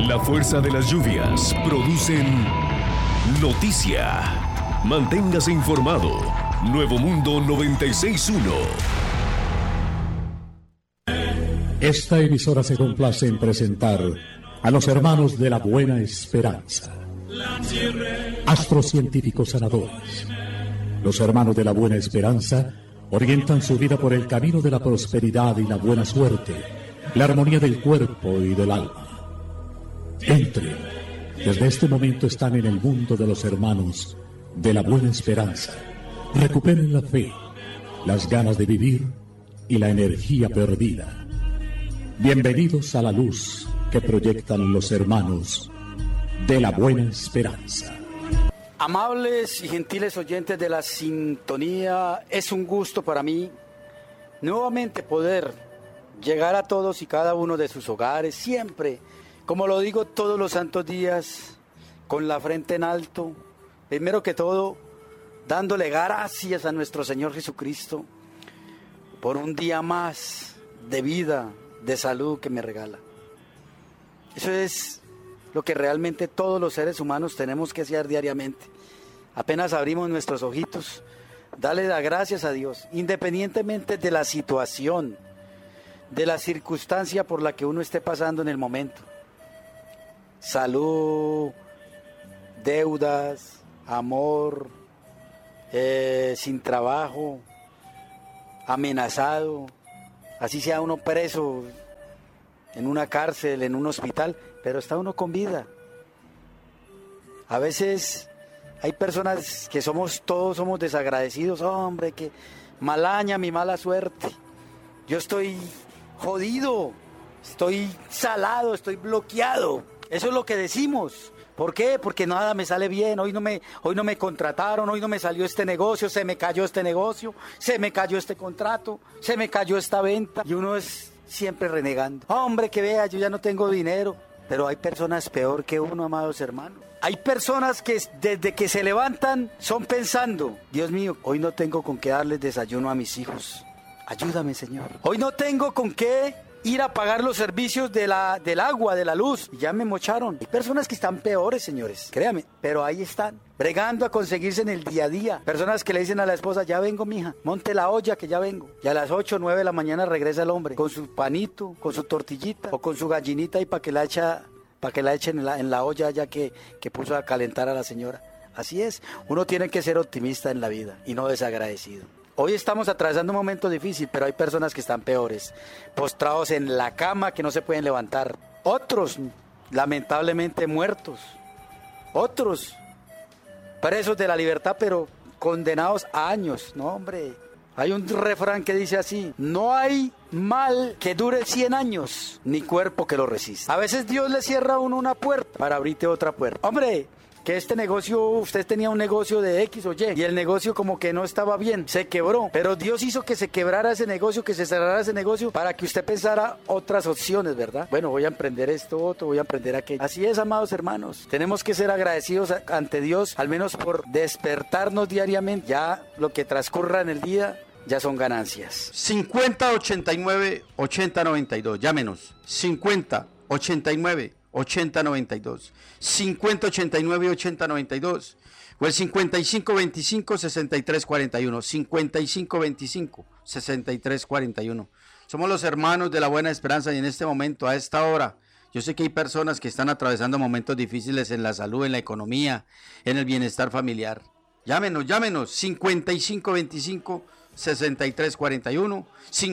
La fuerza de las lluvias producen noticia. Manténgase informado. Nuevo Mundo 96.1. Esta emisora se complace en presentar a los hermanos de la Buena Esperanza, astrocientíficos sanadores. Los hermanos de la Buena Esperanza orientan su vida por el camino de la prosperidad y la buena suerte, la armonía del cuerpo y del alma. Entren, desde este momento están en el mundo de los hermanos de la Buena Esperanza. Recuperen la fe, las ganas de vivir y la energía perdida. Bienvenidos a la luz que proyectan los hermanos de la Buena Esperanza. Amables y gentiles oyentes de la sintonía, es un gusto para mí nuevamente poder llegar a todos y cada uno de sus hogares, siempre, como lo digo todos los santos días, con la frente en alto, primero que todo, dándole gracias a nuestro Señor Jesucristo por un día más de vida, de salud que me regala. Eso es lo que realmente todos los seres humanos tenemos que hacer diariamente. Apenas abrimos nuestros ojitos, dale las gracias a Dios, independientemente de la situación, de la circunstancia por la que uno esté pasando en el momento. Salud, deudas, amor, sin trabajo, amenazado, así sea uno preso en una cárcel, en un hospital, pero está uno con vida. A veces hay personas que todos somos desagradecidos. Hombre, que malaña mi mala suerte. Yo estoy jodido, estoy salado, estoy bloqueado. Eso es lo que decimos. ¿Por qué? Porque nada me sale bien, hoy no me contrataron, hoy no me salió este negocio, se me cayó este negocio, se me cayó este contrato, se me cayó esta venta. Y uno es siempre renegando. Hombre, que vea, yo ya no tengo dinero. Pero hay personas peor que uno, amados hermanos. Hay personas que desde que se levantan son pensando, Dios mío, hoy no tengo con qué darles desayuno a mis hijos. Ayúdame, Señor. Hoy no tengo con qué ir a pagar los servicios del agua, de la luz. Y ya me mocharon. Hay personas que están peores, señores, créame, pero ahí están, bregando a conseguirse en el día a día. Personas que le dicen a la esposa, ya vengo, mija, monte la olla que ya vengo. Y a las 8 o 9 de la mañana regresa el hombre con su panito, con su tortillita o con su gallinita y para que la echen en la olla ya que puso a calentar a la señora. Así es, uno tiene que ser optimista en la vida y no desagradecido. Hoy estamos atravesando un momento difícil, pero hay personas que están peores, postrados en la cama que no se pueden levantar. Otros, lamentablemente, muertos. Otros, presos de la libertad, pero condenados a años. No, hombre, hay un refrán que dice así: no hay mal que dure 100 años, ni cuerpo que lo resista. A veces Dios le cierra a uno una puerta para abrirte otra puerta. Hombre, que este negocio, usted tenía un negocio de X o Y, y el negocio como que no estaba bien, se quebró, pero Dios hizo que se quebrara ese negocio, que se cerrara ese negocio, para que usted pensara otras opciones, ¿verdad? Bueno, voy a emprender esto, otro, voy a emprender aquello. Así es, amados hermanos, tenemos que ser agradecidos ante Dios, al menos por despertarnos diariamente. Ya lo que transcurra en el día ya son ganancias. 50 89 80 92, llámenos. 50 89 80 92, 50 89 80 92, o el 55 25 63 41, 55 25 63 41. Somos los hermanos de la Buena Esperanza, y en este momento, a esta hora, yo sé que hay personas que están atravesando momentos difíciles en la salud, en la economía, en el bienestar familiar. Llámenos, 55 25 63 41,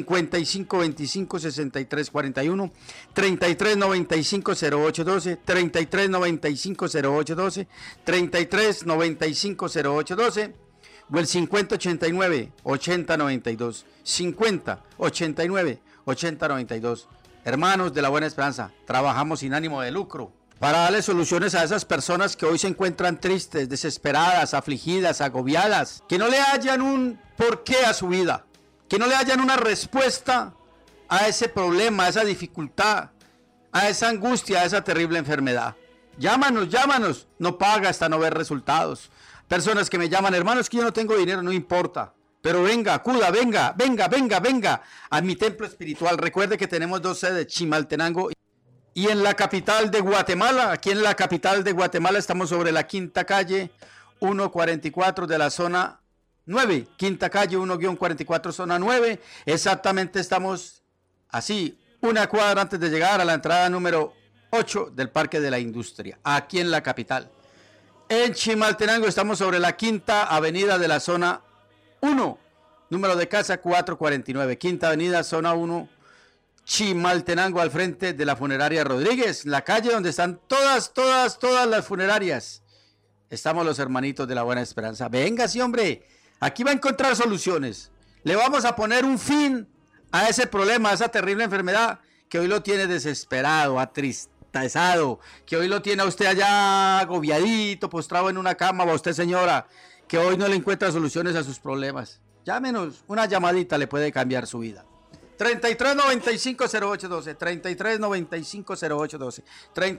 55 25 63 41, 33 95 08 12, 33 95 08 12, 33 95 08 12, o el 50 89 80 92, 50 89 80 92. Hermanos de la Buena Esperanza, trabajamos sin ánimo de lucro para darle soluciones a esas personas que hoy se encuentran tristes, desesperadas, afligidas, agobiadas, que no le hallan un porqué a su vida, que no le hallan una respuesta a ese problema, a esa dificultad, a esa angustia, a esa terrible enfermedad. Llámanos, no paga hasta no ver resultados. Personas que me llaman, hermanos, que yo no tengo dinero, no importa, pero venga, acuda, venga a mi templo espiritual. Recuerde que tenemos 2 sedes, Chimaltenango Y en la capital de Guatemala, aquí en la capital de Guatemala, estamos sobre la quinta calle 144 de la zona 9. Quinta calle 1-44 zona 9. Exactamente estamos así, una cuadra antes de llegar a la entrada número 8 del Parque de la Industria, aquí en la capital. En Chimaltenango estamos sobre la quinta avenida de la zona 1, número de casa 449. Quinta avenida, zona 1, Chimaltenango, al frente de la funeraria Rodríguez, la calle donde están todas las funerarias. Estamos los hermanitos de la Buena Esperanza. Venga, sí, hombre, aquí va a encontrar soluciones. Le vamos a poner un fin a ese problema, a esa terrible enfermedad que hoy lo tiene desesperado, atristado, que hoy lo tiene a usted allá agobiadito, postrado en una cama, o a usted, señora, que hoy no le encuentra soluciones a sus problemas. Llámenos, una llamadita le puede cambiar su vida. 3395-0812, 3395-0812,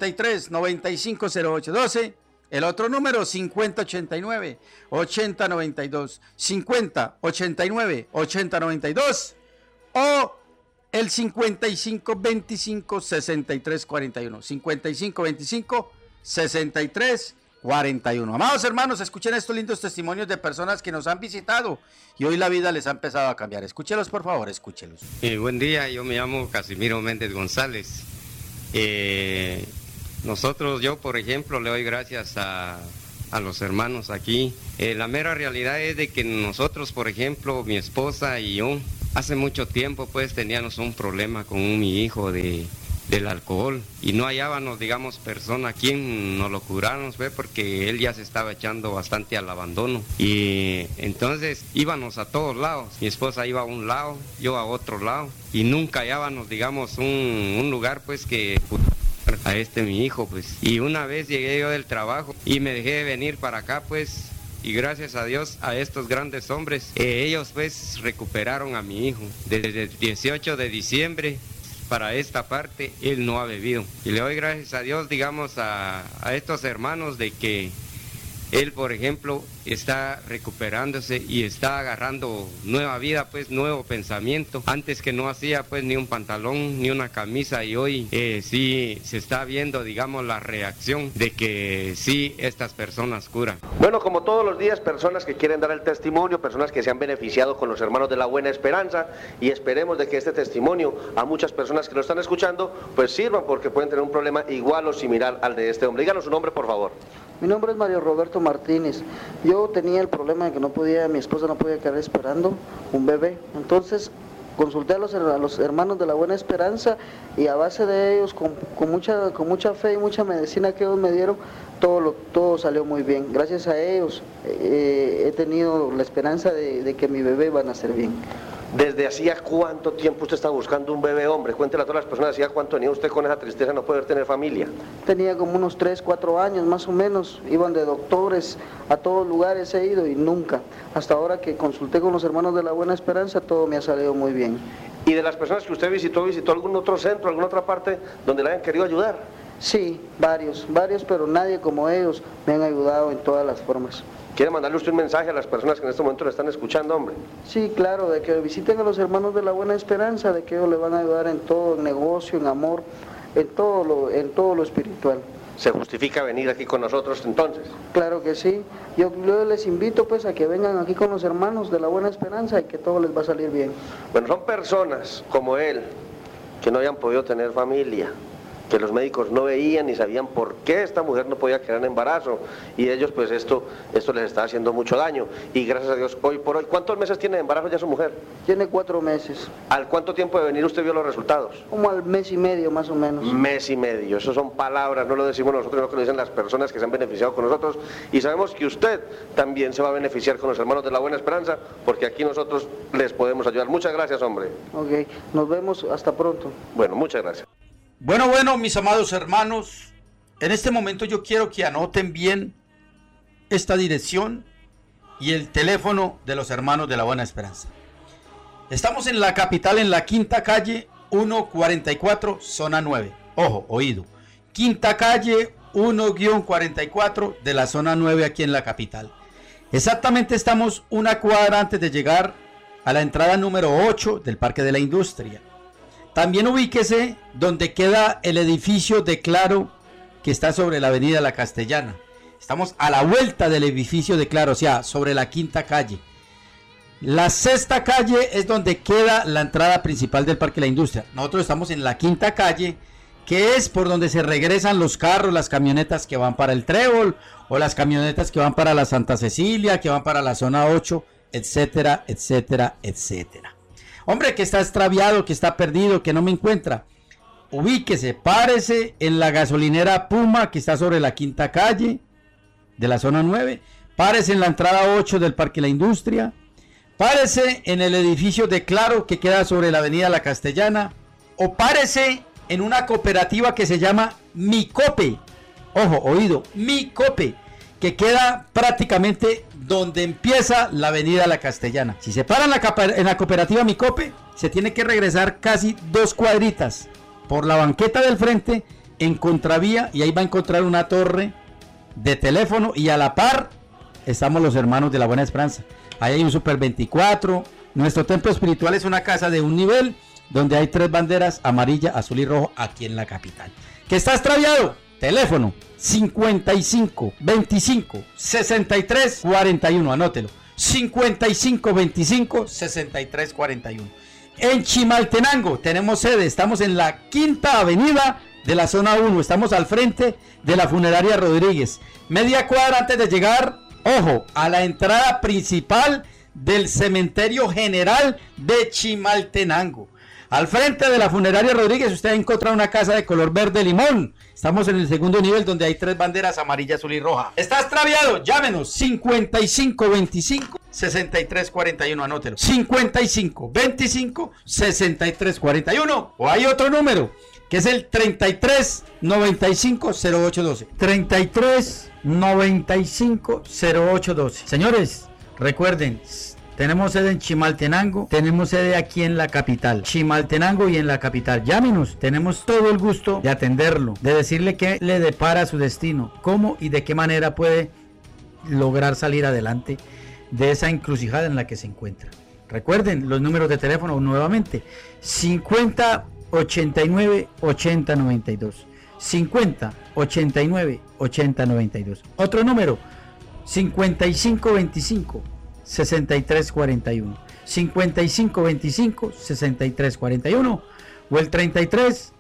3395-0812, el otro número 5089-8092, 5089-8092 o el 5525-6341, 5525-6341. Amados hermanos, escuchen estos lindos testimonios de personas que nos han visitado y hoy la vida les ha empezado a cambiar. Escúchelos, por favor, escúchelos. Buen día, yo me llamo Casimiro Méndez González. Yo por ejemplo le doy gracias a los hermanos aquí. La mera realidad es de que nosotros, por ejemplo, mi esposa y yo, hace mucho tiempo pues teníamos un problema con mi hijo del alcohol y no hallábamos, digamos, persona quien nos lo curáramos, pues, porque él ya se estaba echando bastante al abandono y entonces íbamos a todos lados. Mi esposa iba a un lado, yo a otro lado y nunca hallábamos, digamos, un lugar pues que a mi hijo, pues. Y una vez llegué yo del trabajo y me dejé venir para acá, pues, y gracias a Dios, a estos grandes hombres, ellos pues recuperaron a mi hijo. Desde el 18 de diciembre para esta parte, él no ha bebido. Y le doy gracias a Dios, digamos, a estos hermanos de que él, por ejemplo, está recuperándose y está agarrando nueva vida, pues nuevo pensamiento. Antes que no hacía pues ni un pantalón ni una camisa y hoy sí se está viendo, digamos, la reacción de que sí estas personas curan. Bueno, como todos los días, personas que quieren dar el testimonio, personas que se han beneficiado con los hermanos de la Buena Esperanza y esperemos de que este testimonio a muchas personas que lo están escuchando pues sirvan porque pueden tener un problema igual o similar al de este hombre. Díganos su nombre, por favor. Mi nombre es Mario Roberto Martínez. Yo tenía el problema de que mi esposa no podía quedar esperando un bebé. Entonces consulté a los hermanos de la Buena Esperanza y a base de ellos, con mucha fe y mucha medicina que ellos me dieron, todo salió muy bien. Gracias a ellos he tenido la esperanza de que mi bebé va a nacer bien. ¿Desde hacía cuánto tiempo usted está buscando un bebé, hombre? Cuéntele a todas las personas, ¿hacía cuánto tenía usted con esa tristeza de no poder tener familia? Tenía como unos 3, 4 años más o menos, iban de doctores, a todos lugares he ido y nunca. Hasta ahora que consulté con los hermanos de la Buena Esperanza, todo me ha salido muy bien. ¿Y de las personas que usted visitó algún otro centro, alguna otra parte donde le hayan querido ayudar? Sí, varios, pero nadie como ellos me han ayudado en todas las formas. ¿Quiere mandarle usted un mensaje a las personas que en este momento le están escuchando, hombre? Sí, claro, de que visiten a los hermanos de la Buena Esperanza, de que ellos le van a ayudar en todo, en negocio, en amor, en todo lo espiritual. ¿Se justifica venir aquí con nosotros entonces? Claro que sí. Yo les invito pues a que vengan aquí con los hermanos de la Buena Esperanza y que todo les va a salir bien. Bueno, son personas como él que no habían podido tener familia, que los médicos no veían ni sabían por qué esta mujer no podía quedar en embarazo y ellos pues esto les está haciendo mucho daño y gracias a Dios hoy por hoy, ¿cuántos meses tiene de embarazo ya su mujer? Tiene 4 meses. ¿Al cuánto tiempo de venir usted vio los resultados? Como al mes y medio más o menos. Mes y medio, eso son palabras, no lo decimos nosotros, no lo dicen las personas que se han beneficiado con nosotros y sabemos que usted también se va a beneficiar con los hermanos de la Buena Esperanza porque aquí nosotros les podemos ayudar. Muchas gracias, hombre. Ok, nos vemos, hasta pronto. Bueno, muchas gracias. Bueno, mis amados hermanos, en este momento yo quiero que anoten bien esta dirección y el teléfono de los hermanos de la Buena Esperanza. Estamos en la capital, en la quinta calle 144, zona 9. Ojo, oído. Quinta calle 1-44 de la zona 9 aquí en la capital. Exactamente estamos una cuadra antes de llegar a la entrada número 8 del Parque de la Industria. También ubíquese donde queda el edificio de Claro, que está sobre la avenida La Castellana. Estamos a la vuelta del edificio de Claro, o sea, sobre la quinta calle. La sexta calle es donde queda la entrada principal del Parque La Industria. Nosotros estamos en la quinta calle, que es por donde se regresan los carros, las camionetas que van para el Trébol, o las camionetas que van para la Santa Cecilia, que van para la zona 8, etcétera, etcétera, etcétera. Hombre, que está extraviado, que está perdido, que no me encuentra. Ubíquese, párese en la gasolinera Puma, que está sobre la quinta calle de la zona 9. Párese en la entrada 8 del Parque La Industria. Párese en el edificio de Claro, que queda sobre la avenida La Castellana. O párese en una cooperativa que se llama Micope. Ojo, oído, Micope, que queda prácticamente donde empieza la avenida La Castellana. Si se para en la cooperativa Micope, se tiene que regresar casi 2 cuadritas por la banqueta del frente en contravía, y ahí va a encontrar una torre de teléfono, y a la par estamos los Hermanos de la Buena Esperanza. Ahí hay un Super 24. Nuestro templo espiritual es una casa de un nivel donde hay 3 banderas, amarilla, azul y rojo, aquí en la capital. ¿Que está extraviado? Teléfono 55 25 63 41, anótelo, 55 25 63 41. En Chimaltenango tenemos sede, estamos en la quinta avenida de la zona 1, estamos al frente de la funeraria Rodríguez, media cuadra antes de llegar, ojo, a la entrada principal del cementerio general de Chimaltenango. Al frente de la funeraria Rodríguez usted va a encontrar una casa de color verde limón. Estamos en el segundo nivel donde hay 3 banderas, amarilla, azul y roja. ¿Está extraviado? Llámenos 55 25 63 41, anótelo. 55 25 63 41. O hay otro número, que es el 33 95 08 12. 33 95 08 12. Señores, recuerden, tenemos sede en Chimaltenango, tenemos sede aquí en la capital, Chimaltenango y en la capital. Llámenos, tenemos todo el gusto de atenderlo, de decirle qué le depara su destino, cómo y de qué manera puede lograr salir adelante de esa encrucijada en la que se encuentra. Recuerden los números de teléfono nuevamente: 50 89 80 92, 50 89 80 92. Otro número: 55 25 63 41, 55 25 63 41, o el 33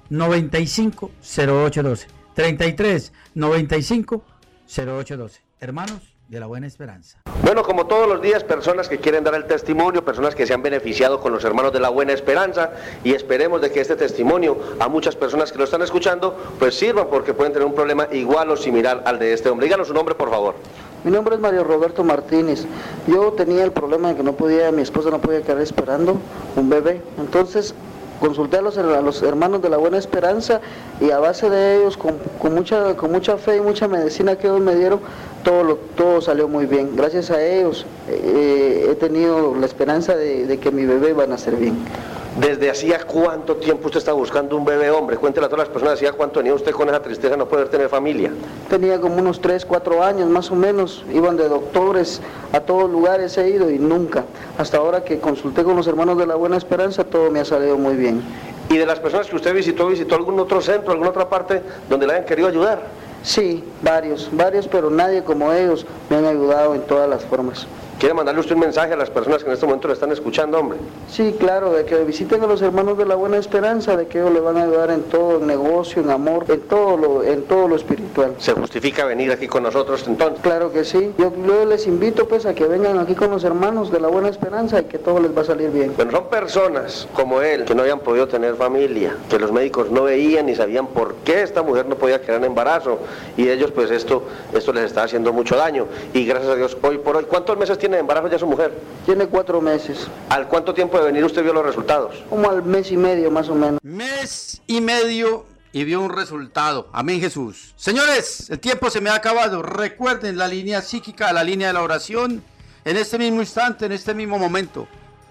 95 08 12, 33 95 08 12. Hermanos de la Buena Esperanza. Bueno, como todos los días, personas que quieren dar el testimonio, personas que se han beneficiado con los Hermanos de la Buena Esperanza, y esperemos de que este testimonio a muchas personas que lo están escuchando pues sirvan, porque pueden tener un problema igual o similar al de este hombre. Díganos su nombre, por favor. Mi nombre es Mario Roberto Martínez. Yo tenía el problema de que mi esposa no podía quedar esperando un bebé. Entonces consulté a los Hermanos de la Buena Esperanza, y a base de ellos, con mucha fe y mucha medicina que ellos me dieron, todo salió muy bien. Gracias a ellos he tenido la esperanza de que mi bebé va a nacer bien. ¿Desde hacía cuánto tiempo usted está buscando un bebé, hombre? Cuéntele a todas las personas, ¿hacía cuánto venía usted con esa tristeza de no poder tener familia? Tenía como unos 3, 4 años más o menos. Iban de doctores, a todos lugares he ido y nunca. Hasta ahora que consulté con los Hermanos de la Buena Esperanza, todo me ha salido muy bien. ¿Y de las personas que usted visitó algún otro centro, alguna otra parte donde le hayan querido ayudar? Sí, varios, pero nadie como ellos me han ayudado en todas las formas. ¿Quiere mandarle usted un mensaje a las personas que en este momento le están escuchando, hombre? Sí, claro, de que visiten a los Hermanos de la Buena Esperanza, de que ellos le van a ayudar en todo, en negocio, en amor, en todo lo espiritual. ¿Se justifica venir aquí con nosotros entonces? Claro que sí. Yo les invito pues a que vengan aquí con los Hermanos de la Buena Esperanza, y que todo les va a salir bien. Bueno, son personas como él que no habían podido tener familia, que los médicos no veían ni sabían por qué esta mujer no podía quedar en embarazo, y ellos pues esto les está haciendo mucho daño, y gracias a Dios hoy por hoy. ¿Cuántos meses tiene de embarazo ya su mujer? Tiene 4 meses. ¿Al cuánto tiempo de venir usted vio los resultados? Como al mes y medio más o menos. Mes y medio y vio un resultado. Amén, Jesús. Señores, el tiempo se me ha acabado. Recuerden la línea psíquica, la línea de la oración, en este mismo instante, en este mismo momento.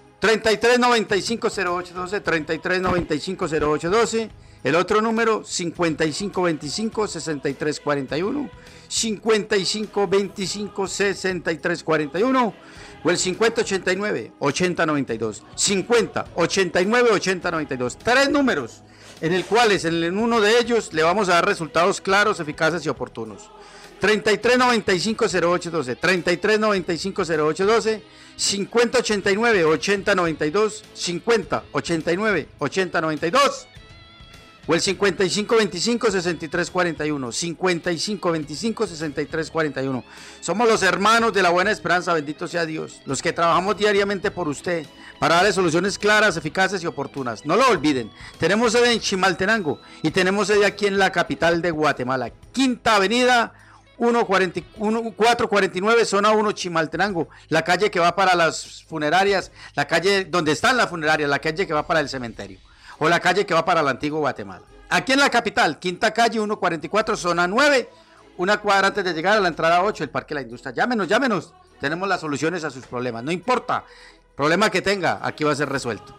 33 95 08 12, 33 95 08 12. El otro número 55 25 63 41, 55 25 63 41. o el 5089-8092. 5089-8092. 3 números en el cuales en uno de ellos le vamos a dar resultados claros, eficaces y oportunos. 3395-0812, 3395-0812, 5089-8092, 5089-8092 o el 5525-6341, 5525-6341. Somos los hermanos de la Buena Esperanza, bendito sea Dios, los que trabajamos diariamente por usted, para darle soluciones claras, eficaces y oportunas. No lo olviden, tenemos sede en Chimaltenango y tenemos sede aquí en la capital de Guatemala, Quinta Avenida 449, zona 1, Chimaltenango, la calle que va para las funerarias, la calle donde están las funerarias, la calle que va para el cementerio, o la calle que va para el antiguo Guatemala. Aquí en la capital, Quinta Calle 144, zona 9, una cuadra antes de llegar a la entrada 8, el Parque de la Industria. Llámenos, tenemos las soluciones a sus problemas, no importa, problema que tenga, aquí va a ser resuelto.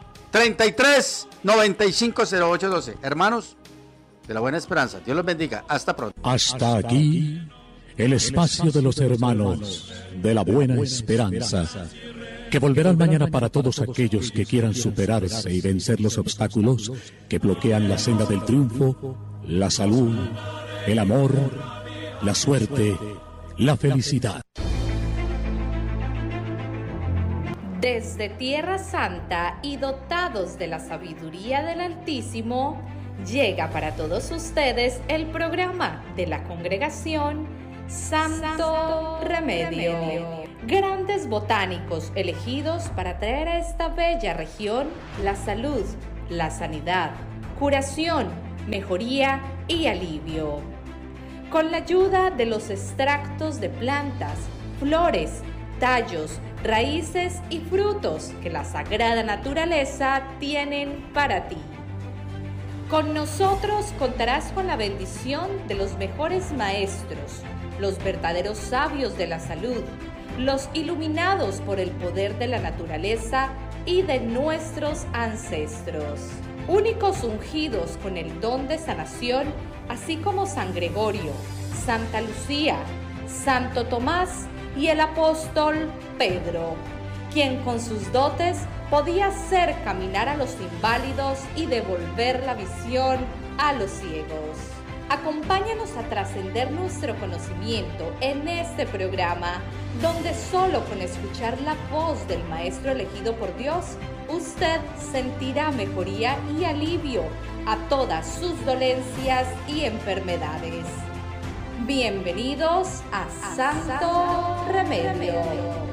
3395-0812, hermanos de la Buena Esperanza, Dios los bendiga, hasta pronto. Hasta aquí el espacio de los hermanos de la Buena Esperanza, que volverán mañana para todos aquellos que quieran superarse y vencer los obstáculos que bloquean la senda del triunfo, la salud, el amor, la suerte, la felicidad. Desde Tierra Santa y dotados de la sabiduría del Altísimo, llega para todos ustedes el programa de la congregación Santo Remedio. Grandes botánicos elegidos para traer a esta bella región la salud, la sanidad, curación, mejoría y alivio. Con la ayuda de los extractos de plantas, flores, tallos, raíces y frutos que la sagrada naturaleza tienen para ti. Con nosotros contarás con la bendición de los mejores maestros, los verdaderos sabios de la salud, los iluminados por el poder de la naturaleza y de nuestros ancestros, únicos ungidos con el don de sanación, así como San Gregorio, Santa Lucía, Santo Tomás y el apóstol Pedro, quien con sus dotes podía hacer caminar a los inválidos y devolver la visión a los ciegos. Acompáñanos a trascender nuestro conocimiento en este programa, donde solo con escuchar la voz del Maestro elegido por Dios, usted sentirá mejoría y alivio a todas sus dolencias y enfermedades. Bienvenidos a Santo Remedio.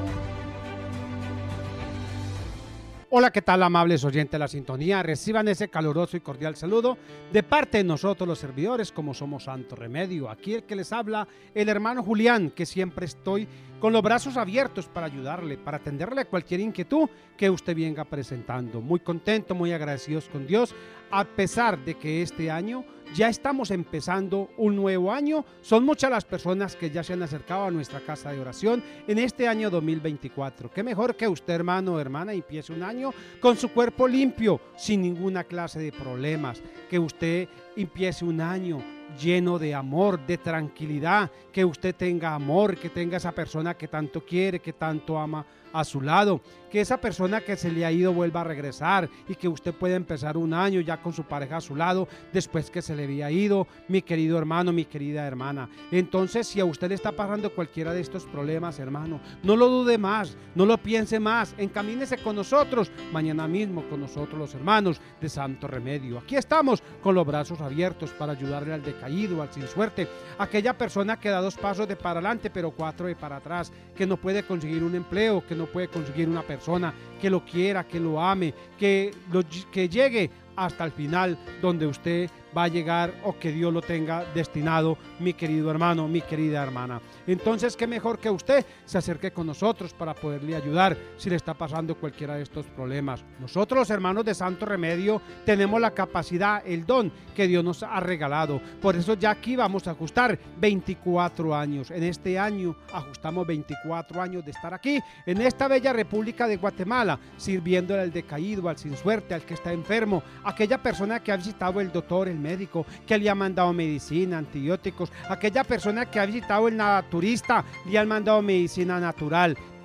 Hola, ¿qué tal, amables oyentes de la sintonía? Reciban ese caluroso y cordial saludo de parte de nosotros los servidores, como somos Santo Remedio. Aquí el que les habla, el hermano Julián, que siempre estoy con los brazos abiertos para ayudarle, para atenderle a cualquier inquietud que usted venga presentando. Muy contento, muy agradecidos con Dios, a pesar de que este año ya estamos empezando un nuevo año. Son muchas las personas que ya se han acercado a nuestra casa de oración en este año 2024. Qué mejor que usted, hermano o hermana, empiece un año con su cuerpo limpio, sin ninguna clase de problemas. Que usted empiece un año lleno de amor, de tranquilidad, que usted tenga amor, que tenga esa persona que tanto quiere, que tanto ama a su lado, que esa persona que se le ha ido vuelva a regresar y que usted pueda empezar un año ya con su pareja a su lado después que se le había ido, mi querido hermano, mi querida hermana. Entonces, si a usted le está pasando cualquiera de estos problemas, hermano, no lo dude más, no lo piense más, encamínese con nosotros, mañana mismo con nosotros los hermanos de Santo Remedio. Aquí estamos con los brazos abiertos para ayudarle al decaído, al sin suerte, aquella persona que da 2 pasos de para adelante pero 4 de para atrás, que no puede conseguir un empleo, que no puede conseguir una persona que lo quiera, que lo ame, que llegue hasta el final donde usted va a llegar o que Dios lo tenga destinado, mi querido hermano, mi querida hermana. Entonces, qué mejor que usted se acerque con nosotros para poderle ayudar si le está pasando cualquiera de estos problemas. Nosotros, los hermanos de Santo Remedio, tenemos la capacidad, el don que Dios nos ha regalado. Por eso ya aquí vamos a ajustar 24 años. En este año ajustamos 24 años de estar aquí, en esta bella República de Guatemala, sirviéndole al decaído, al sin suerte, al que está enfermo, aquella persona que ha visitado el doctor, el médico, que le ha mandado medicina, antibióticos, aquella persona que ha visitado el naturista, le han mandado medicina natural,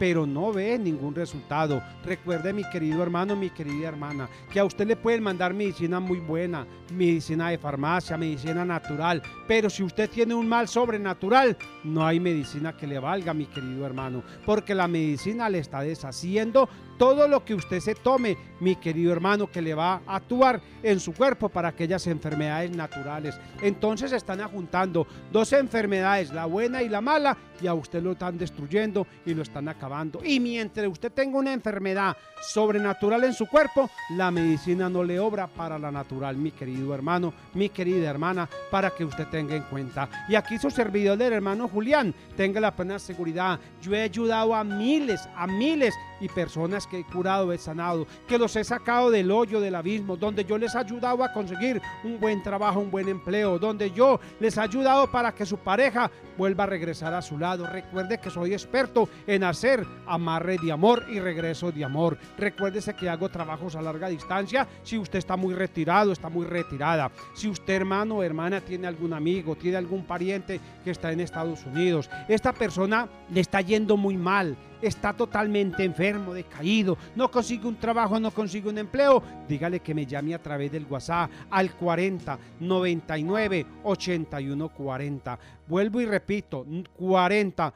pero no ve ningún resultado. Recuerde, mi querido hermano, mi querida hermana, que a usted le pueden mandar medicina muy buena, medicina de farmacia, medicina natural, pero si usted tiene un mal sobrenatural, no hay medicina que le valga, mi querido hermano, porque la medicina le está deshaciendo todo lo que usted se tome, mi querido hermano, que le va a actuar en su cuerpo para aquellas enfermedades naturales. Entonces están juntando dos enfermedades, la buena y la mala, y a usted lo están destruyendo y lo están acabando. Y mientras usted tenga una enfermedad sobrenatural en su cuerpo, la medicina no le obra para la natural, mi querido hermano, mi querida hermana, para que usted tenga en cuenta. Y aquí su servidor del hermano Julián, tenga la plena seguridad, yo he ayudado a miles y personas que he curado, he sanado, que los he sacado del hoyo, del abismo, donde yo les he ayudado a conseguir un buen trabajo, un buen empleo, donde yo les he ayudado para que su pareja vuelva a regresar a su lado. Recuerde que soy experto en hacer amarre de amor y regreso de amor. Recuérdese que hago trabajos a larga distancia si usted está muy retirado, está muy retirada. Si usted, hermano o hermana, tiene algún amigo, tiene algún pariente que está en Estados Unidos, esta persona le está yendo muy mal, está totalmente enfermo, decaído, no consigue un trabajo, no consigue un empleo, dígale que me llame a través del WhatsApp al 40 99 81 40. Vuelvo y repito, 40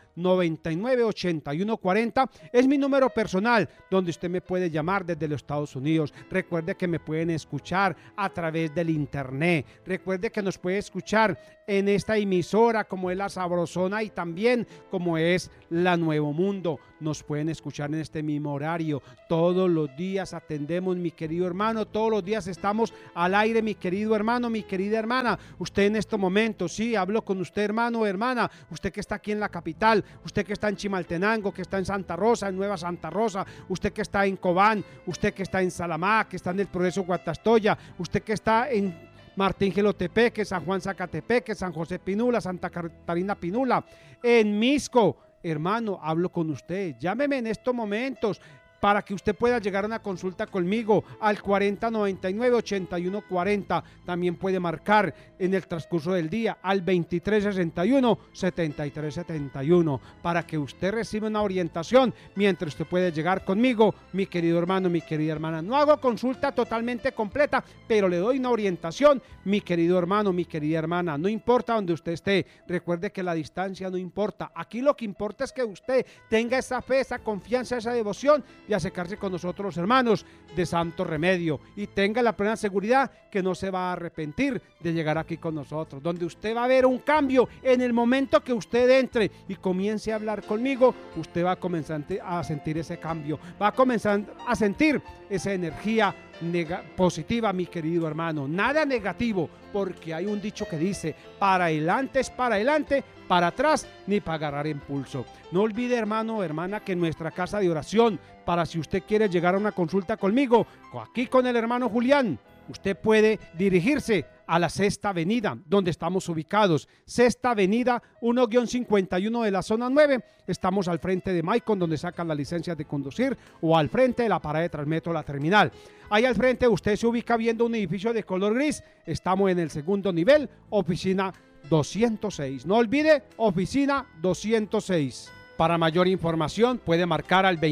99 81 40 es mi número personal, donde usted me puede llamar desde los Estados Unidos. Recuerde que me pueden escuchar a través del internet. Recuerde que nos puede escuchar en esta emisora como es La Sabrosona y también como es La Nuevo Mundo. Nos pueden escuchar en este mismo horario. Todos los días atendemos, mi querido hermano. Todos los días estamos al aire, mi querido hermano, mi querida hermana. Usted en este momento, sí, hablo con usted, hermano o hermana. Usted que está aquí en la capital, usted que está en Chimaltenango, que está en Santa Rosa, en Nueva Santa Rosa, usted que está en Cobán, usted que está en Salamá, que está en el Progreso Guatastoya, usted que está en Martín Gelotepeque, San Juan Zacatepeque, San José Pinula, Santa Catarina Pinula, en Misco. Hermano, hablo con usted, llámeme en estos momentos para que usted pueda llegar a una consulta conmigo al 40 99 81 40. También puede marcar en el transcurso del día al 23 61 73 71 para que usted reciba una orientación mientras usted puede llegar conmigo, mi querido hermano, mi querida hermana. No hago consulta totalmente completa, pero le doy una orientación, mi querido hermano, mi querida hermana. No importa donde usted esté, recuerde que la distancia no importa. Aquí lo que importa es que usted tenga esa fe, esa confianza, esa devoción y acercarse con nosotros, los hermanos de Santo Remedio, y tenga la plena seguridad que no se va a arrepentir de llegar aquí con nosotros, donde usted va a ver un cambio en el momento que usted entre y comience a hablar conmigo. Usted va a comenzar a sentir ese cambio, va a comenzar a sentir esa energía positiva, mi querido hermano, nada negativo, porque hay un dicho que dice: para adelante es para adelante, para atrás ni para agarrar impulso. No olvide, hermano o hermana, que en nuestra casa de oración, para si usted quiere llegar a una consulta conmigo, aquí con el hermano Julián, usted puede dirigirse a la Sexta Avenida, donde estamos ubicados. Sexta Avenida 1-51 de la zona 9. Estamos al frente de Maicon, donde sacan las licencias de conducir, o al frente de la parada de Transmetro, la terminal. Ahí al frente usted se ubica viendo un edificio de color gris. Estamos en el segundo nivel, oficina 206. No olvide, oficina 206. Para mayor información puede marcar al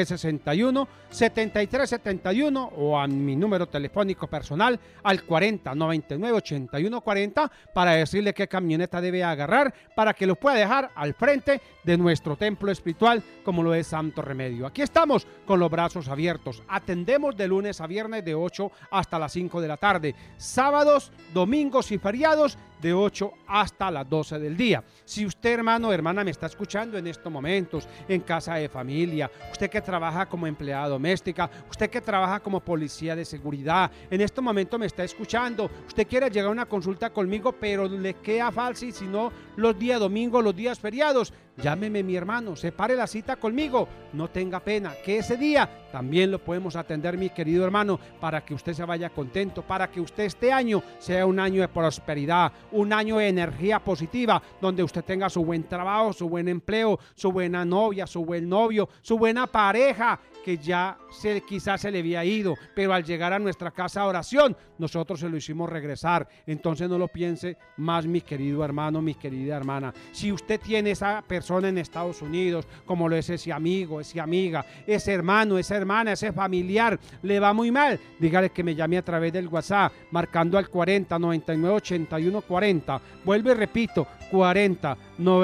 2361-7371 o a mi número telefónico personal al 40 99 81 40 para decirle qué camioneta debe agarrar para que lo pueda dejar al frente de nuestro templo espiritual como lo es Santo Remedio. Aquí estamos con los brazos abiertos. Atendemos de lunes a viernes de 8 hasta las 5 de la tarde. Sábados, domingos y feriados de 8 hasta las 12 del día. Si usted, hermano o hermana, me está escuchando en estos momentos, en casa de familia, usted que trabaja como empleada doméstica, usted que trabaja como policía de seguridad, en estos momentos me está escuchando, usted quiere llegar a una consulta conmigo, pero le queda fácil, si no los días domingos, los días feriados, llámeme, mi hermano, separe la cita conmigo, no tenga pena, que ese día también lo podemos atender, mi querido hermano, para que usted se vaya contento, para que usted este año sea un año de prosperidad, un año de energía positiva, donde usted tenga su buen trabajo, su buen empleo, su buena novia, su buen novio, su buena pareja, que ya quizás se le había ido, pero al llegar a nuestra casa de oración, nosotros se lo hicimos regresar. Entonces no lo piense más, mi querido hermano, mi querida hermana. Si usted tiene esa persona en Estados Unidos, como lo es ese amigo, esa amiga, ese hermano, esa hermana, ese familiar, le va muy mal, dígale que me llame a través del WhatsApp, marcando al 40 99 81 40. Vuelvo y repito, 40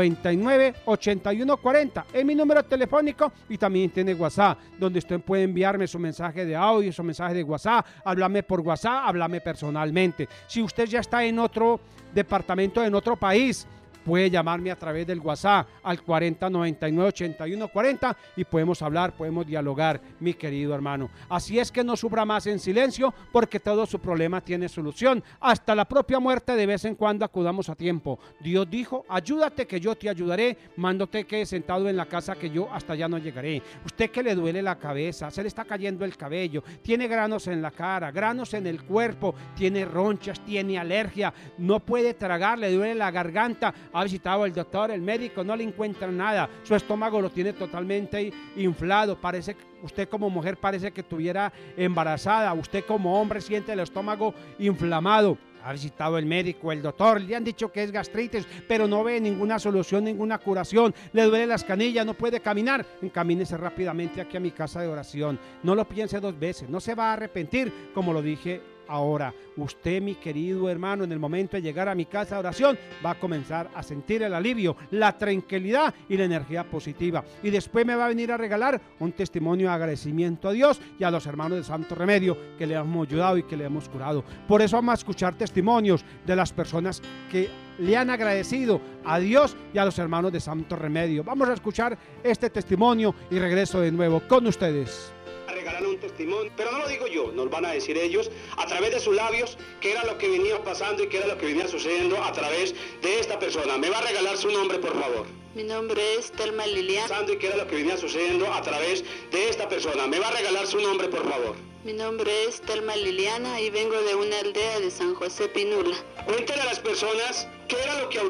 99 81 40. Es mi número telefónico y también tiene WhatsApp, donde usted puede enviarme su mensaje de audio, su mensaje de WhatsApp, háblame por WhatsApp, háblame personalmente. Si usted ya está en otro departamento, en otro país, puede llamarme a través del WhatsApp al 40 99 81 40 y podemos hablar, podemos dialogar, mi querido hermano. Así es que no sufra más en silencio, porque todo su problema tiene solución. Hasta la propia muerte de vez en cuando acudamos a tiempo. Dios dijo, ayúdate que yo te ayudaré, mándote que sentado en la casa que yo hasta allá no llegaré. Usted que le duele la cabeza, se le está cayendo el cabello, tiene granos en la cara, granos en el cuerpo, tiene ronchas, tiene alergia, no puede tragar, le duele la garganta, ha visitado al doctor, el médico, no le encuentra nada, su estómago lo tiene totalmente inflado, parece que usted como mujer parece que estuviera embarazada, usted como hombre siente el estómago inflamado. Ha visitado el médico, el doctor, le han dicho que es gastritis, pero no ve ninguna solución, ninguna curación. Le duele las canillas, no puede caminar. Encamínese rápidamente aquí a mi casa de oración. No lo piense dos veces, no se va a arrepentir, como lo dije ahora. Usted, mi querido hermano, en el momento de llegar a mi casa de oración, va a comenzar a sentir el alivio, la tranquilidad y la energía positiva. Y después me va a venir a regalar un testimonio de agradecimiento a Dios y a los hermanos de Santo Remedio que le hemos ayudado y que le hemos curado. Por eso vamos a escuchar testimonios de las personas que le han agradecido a Dios y a los hermanos de Santo Remedio. Vamos a escuchar este testimonio y regreso de nuevo con ustedes. Regalan un testimonio, pero no lo digo yo, nos van a decir ellos a través de sus labios qué era lo que venía pasando y qué era lo que venía sucediendo a través de esta persona. ¿Me va a regalar su nombre, por favor? Mi nombre es Telma Liliana. ¿Y qué era lo que venía sucediendo a través de esta persona? ¿Me va a regalar su nombre, por favor? Mi nombre es Telma Liliana y vengo de una aldea de San José Pinula. Cuéntale a las personas qué era lo que